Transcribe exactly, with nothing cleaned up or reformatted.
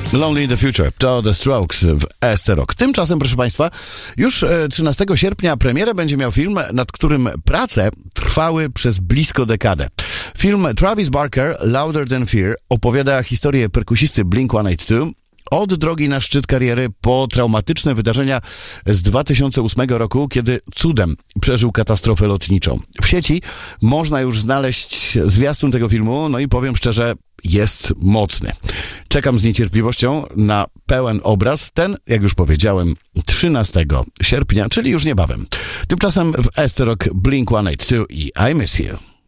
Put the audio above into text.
Lonely in the Future to The Strokes w S C Rock. Tymczasem, proszę Państwa, już trzynastego sierpnia premierę będzie miał film, nad którym prace trwały przez blisko dekadę. Film Travis Barker, Louder Than Fear, opowiada historię perkusisty Blink sto osiemdziesiąt dwa od drogi na szczyt kariery po traumatyczne wydarzenia z dwa tysiące ósmego roku, kiedy cudem przeżył katastrofę lotniczą. W sieci można już znaleźć zwiastun tego filmu, no i powiem szczerze, jest mocny. Czekam z niecierpliwością na pełen obraz, ten, jak już powiedziałem, trzynastego sierpnia, czyli już niebawem. Tymczasem w S C Rock Blink sto osiemdziesiąt dwa i I Miss You.